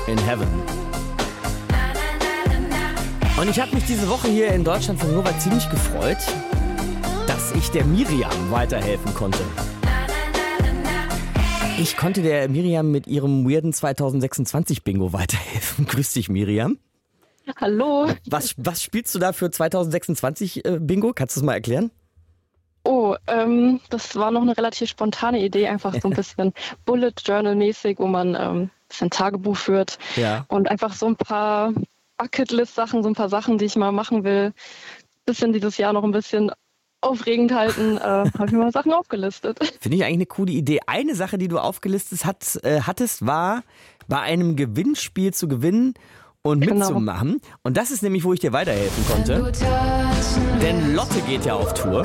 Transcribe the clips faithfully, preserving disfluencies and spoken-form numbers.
in Heaven. Und ich habe mich diese Woche hier in Deutschland von Nova ziemlich gefreut, dass ich der Miriam weiterhelfen konnte. Ich konnte der Miriam mit ihrem weirden zwanzig sechsundzwanzig Bingo weiterhelfen. Grüß dich, Miriam. Hallo. Was, was spielst du da für zwanzig sechsundzwanzig äh, Bingo? Kannst du es mal erklären? Oh, ähm, das war noch eine relativ spontane Idee, einfach so ein bisschen Bullet Journal-mäßig, wo man ähm, ein bisschen Tagebuch führt Ja. und einfach so ein paar Bucketlist-Sachen, so ein paar Sachen, die ich mal machen will, bisschen dieses Jahr noch ein bisschen aufregend halten, äh, habe ich mal Sachen aufgelistet. Finde ich eigentlich eine coole Idee. Eine Sache, die du aufgelistet hat, äh, hattest, war bei einem Gewinnspiel zu gewinnen und mitzumachen. Genau. Und das ist nämlich, wo ich dir weiterhelfen konnte. Denn Lotte geht ja auf Tour.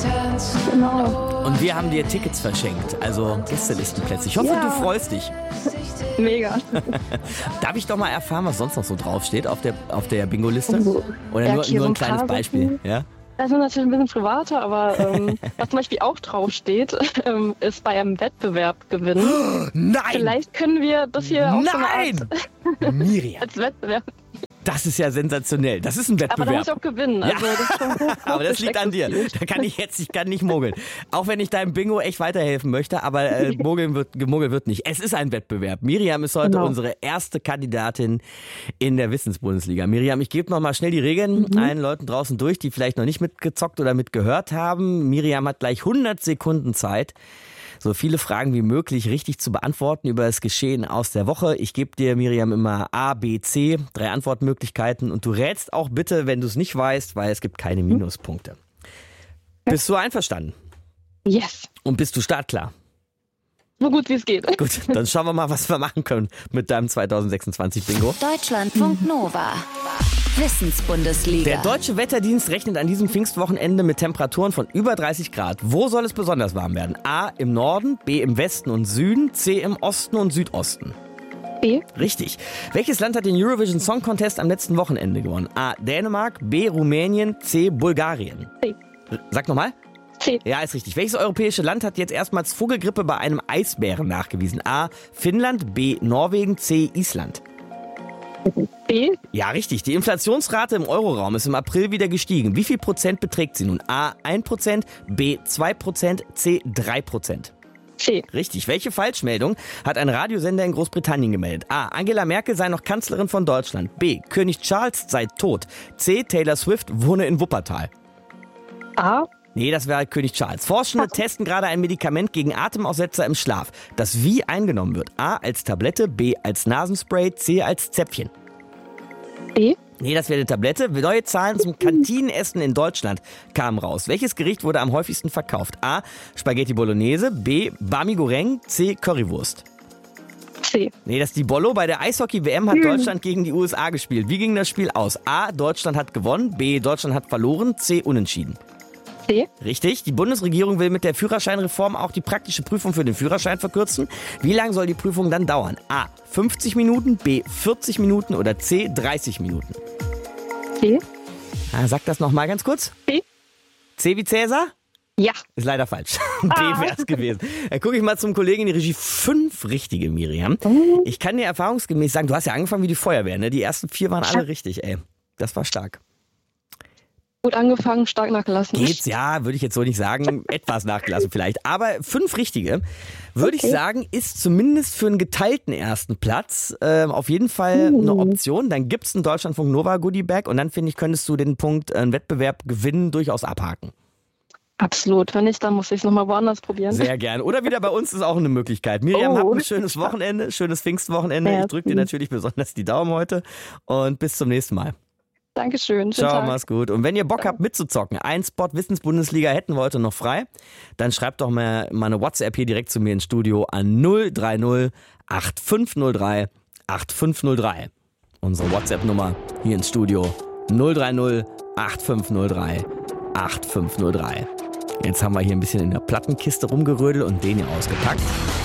Genau. Und wir haben dir Tickets verschenkt, also Gästelistenplätze. Ich hoffe, Ja. du freust dich. Mega. Darf ich doch mal erfahren, was sonst noch so draufsteht auf der, auf der Bingo-Liste? Oh. Oder Ja, nur, okay, nur so ein ein kleines paar Beispiel? Sachen. Ja? Das ist natürlich ein bisschen privater, aber ähm, was zum Beispiel auch draufsteht, ähm, ist bei einem Wettbewerb gewinnen. Nein! Vielleicht können wir das hier auch so eine Nein! Art Miriam, als Wettbewerb. das ist ja sensationell. Das ist ein Aber da muss ich Wettbewerb. auch gewinnen. Also, das ist schon hoch, Aber das liegt an dir. Da kann ich jetzt, ich kann nicht mogeln. Auch wenn ich deinem Bingo echt weiterhelfen möchte, aber äh, mogeln wird, gemogelt wird nicht. Es ist ein Wettbewerb. Miriam ist heute Genau. unsere erste Kandidatin in der Wissensbundesliga. Miriam, ich gebe noch mal schnell die Regeln Mhm. allen Leuten draußen durch, die vielleicht noch nicht mitgezockt oder mitgehört haben. Miriam hat gleich hundert Sekunden Zeit, so viele Fragen wie möglich richtig zu beantworten über das Geschehen aus der Woche. Ich gebe dir, Miriam, immer A, B, C, drei Antwortmöglichkeiten und du rätst auch bitte, wenn du es nicht weißt, weil es gibt keine Minuspunkte. Bist du einverstanden? Yes. Und bist du startklar? So gut wie es geht. Gut, dann schauen wir mal, was wir machen können mit deinem zwanzig sechsundzwanzig Bingo. Deutschlandfunk Nova. Wissensbundesliga. Der Deutsche Wetterdienst rechnet an diesem Pfingstwochenende mit Temperaturen von über dreißig Grad. Wo soll es besonders warm werden? A im Norden, B im Westen und Süden, C im Osten und Südosten. B. Richtig. Welches Land hat den Eurovision Song Contest am letzten Wochenende gewonnen? A Dänemark, B Rumänien, C Bulgarien. C. Sag nochmal. C. Ja, ist richtig. Welches europäische Land hat jetzt erstmals Vogelgrippe bei einem Eisbären nachgewiesen? A Finnland, B Norwegen, C Island. B. Ja, richtig. Die Inflationsrate im Euroraum ist im April wieder gestiegen. Wie viel Prozent beträgt sie nun? A ein Prozent, B zwei Prozent, C drei Prozent. C. Richtig. Welche Falschmeldung hat ein Radiosender in Großbritannien gemeldet? A. Angela Merkel sei noch Kanzlerin von Deutschland. B. König Charles sei tot. C. Taylor Swift wohne in Wuppertal. A. Nee, das wäre König Charles. Forschende testen gerade ein Medikament gegen Atemaussetzer im Schlaf, das wie eingenommen wird. A. Als Tablette, B. als Nasenspray, C. als Zäpfchen. B. Nee, das wäre eine Tablette. Neue Zahlen zum Kantinenessen in Deutschland kamen raus. Welches Gericht wurde am häufigsten verkauft? A. Spaghetti Bolognese, B. Bami Goreng, C. Currywurst. C. Nee, das ist die Bollo. Bei der Eishockey-W M hat Deutschland gegen die U S A gespielt. Wie ging das Spiel aus? A. Deutschland hat gewonnen, B. Deutschland hat verloren, C. Unentschieden. C. Richtig. Die Bundesregierung will mit der Führerscheinreform auch die praktische Prüfung für den Führerschein verkürzen. Wie lange soll die Prüfung dann dauern? A. fünfzig Minuten, B. vierzig Minuten oder C. dreißig Minuten. C. Ah, sag das nochmal ganz kurz. C. C wie Cäsar? Ja. Ist leider falsch. D wäre es gewesen. Dann gucke ich mal zum Kollegen in die Regie. Fünf richtige, Miriam. Ich kann dir erfahrungsgemäß sagen, du hast ja angefangen wie die Feuerwehr, ne? Die ersten vier waren alle richtig, ey. Das war stark. Gut angefangen, stark nachgelassen. Geht's, ja, würde ich jetzt so nicht sagen. Etwas nachgelassen vielleicht. Aber fünf richtige, würde Okay. ich sagen, ist zumindest für einen geteilten ersten Platz äh, auf jeden Fall eine Option. Dann gibt's einen Deutschlandfunk Nova Goodie Bag und dann, finde ich, könntest du den Punkt äh, Wettbewerb gewinnen durchaus abhaken. Absolut. Wenn nicht, dann muss ich es nochmal woanders probieren. Sehr gern. Oder wieder bei uns ist auch eine Möglichkeit. Miriam, Oh. habt ein schönes Wochenende, schönes Pfingstwochenende. Ich drücke dir natürlich besonders die Daumen heute und bis zum nächsten Mal. Dankeschön. Schönen Ciao, Tag. mach's gut. Und wenn ihr Bock habt mitzuzocken, ein Spot Wissensbundesliga hätten wir heute noch frei, dann schreibt doch mal, mal eine WhatsApp hier direkt zu mir ins Studio an null drei null acht fünf null drei acht fünf null drei. Unsere WhatsApp-Nummer hier ins Studio null drei null acht fünf null drei acht fünf null drei. Jetzt haben wir hier ein bisschen in der Plattenkiste rumgerödelt und den hier ausgepackt.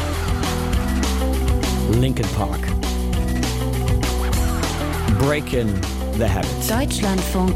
Linkin Park. Breaking the Habit. Deutschlandfunk